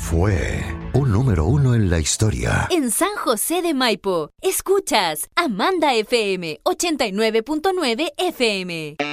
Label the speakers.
Speaker 1: fue un número uno en la historia.
Speaker 2: En San José de Maipo, escuchas Amanda FM 89.9 FM.